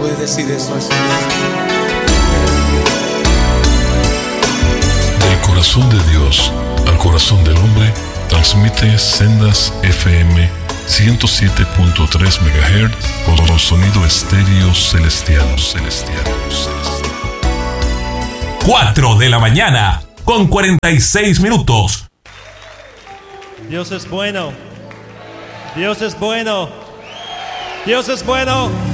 Puedes decir eso al Señor. Del corazón de Dios al corazón del hombre, transmite Sendas FM 107.3 MHz por sonido estéreo celestial. 4 de la mañana con 46 minutos. Dios es bueno. Dios es bueno. Dios es bueno.